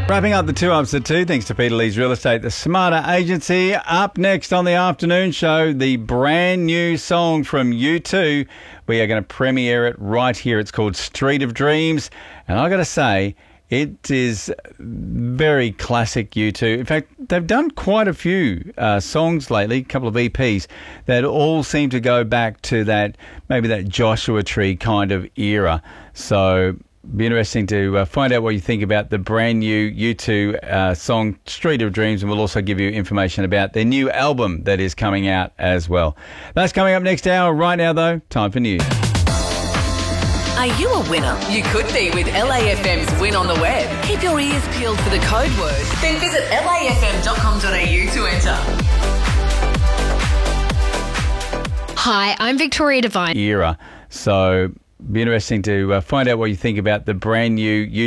Wrapping up the 2 ups at 2, thanks to Peter Lee's Real Estate, the Smarter Agency. Up next on the afternoon show, the brand new song from U2. We are going to premiere it right here. It's called Street of Dreams. And I've got to say, it is very classic U2. In fact, they've done quite a few songs lately, a couple of EPs, that all seem to go back to that, maybe that Joshua Tree kind of era. So be interesting to find out what you think about the brand new U2 song Street of Dreams, and we'll also give you information about their new album that is coming out as well. That's coming up next hour. Right now, though, time for news. Are you a winner? You could be with LAFM's Win on the Web. Keep your ears peeled for the code word. Then visit lafm.com.au to enter. Hi, I'm Victoria Devine. Era. So be interesting to find out what you think about the brand new